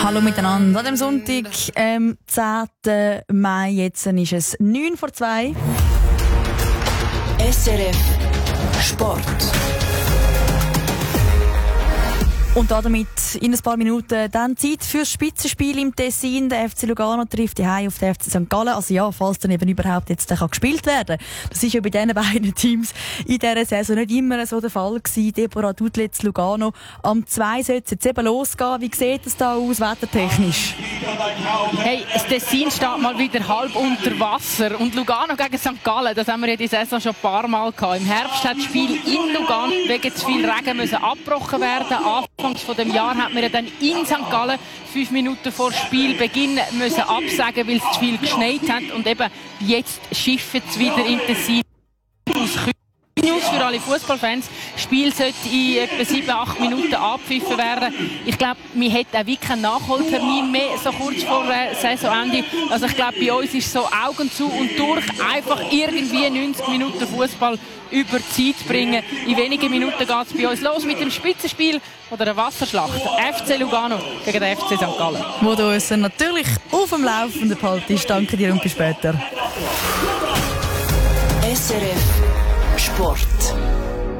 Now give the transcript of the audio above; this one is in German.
Hallo miteinander. An dem Sonntag, 10. Mai, jetzt ist es 9:02. SRF Sport. Und damit in ein paar Minuten dann Zeit für das Spitzenspiel im Tessin. Der FC Lugano trifft die Heim auf den FC St. Gallen. Also ja, falls dann eben überhaupt jetzt gespielt werden kann. Das ist ja bei diesen beiden Teams in dieser Saison nicht immer so der Fall gewesen. Deborah Dutlitz, Lugano. Am 2 soll es jetzt eben losgehen. Wie sieht es da aus, wettertechnisch? Hey, das Tessin steht mal wieder halb unter Wasser. Und Lugano gegen St. Gallen, das haben wir ja die Saison schon ein paar Mal gehabt. Im Herbst hat das Spiel in Lugano wegen zu viel Regen müssen abgebrochen werden. Anfangs von dem Jahr hat man ja dann in St. Gallen 5 Minuten vor Spielbeginn müssen absagen, weil es zu viel geschneit hat. Und eben jetzt schiffen es wieder in Tessin aus News für alle Fußballfans. Das Spiel sollte in etwa 7-8 Minuten abgepfiffen werden. Ich glaube, wir hätten auch wirklich keinen Nachholtermin mehr, so kurz vor Saisonende. Also ich glaube, bei uns ist so Augen zu und durch einfach irgendwie 90 Minuten Fußball über die Zeit bringen. In wenigen Minuten geht es bei uns los mit dem Spitzenspiel oder der Wasserschlacht. FC Lugano gegen den FC St. Gallen. Wo du uns natürlich auf dem Laufenden behaltest. Danke dir und bis später. SRF Sport.